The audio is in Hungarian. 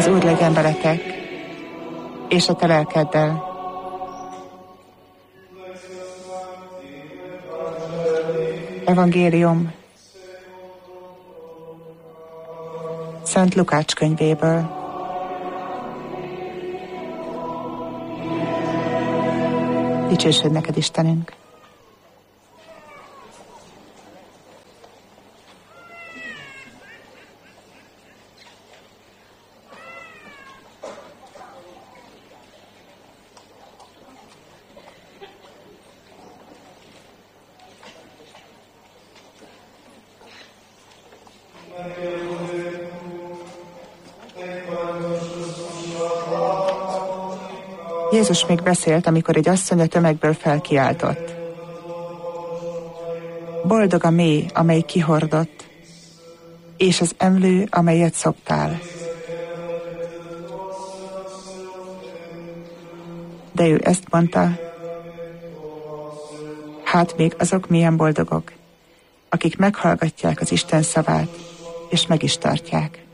Az Úr legyen veletek, és a te lelkeddel. Evangélium Szent Lukács könyvéből. Dicsőség neked, Istenünk! Jézus még beszélt, amikor egy asszony a tömegből felkiáltott. Boldog a méh, amely kihordott, és az emlő, amelyet szoptál. De ő ezt mondta, hát még azok milyen boldogok, akik meghallgatják az Isten szavát, és meg is tartják.